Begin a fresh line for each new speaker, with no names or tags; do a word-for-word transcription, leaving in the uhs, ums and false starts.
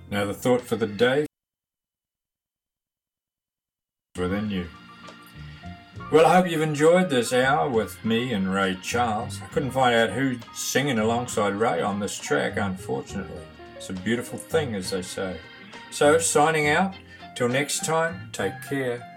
Now the thought for the day within you. Well, I hope you've enjoyed this hour with me and Ray Charles. I couldn't find out who's singing alongside Ray on this track, unfortunately. It's a beautiful thing, as they say. So, signing out. Till next time, take care.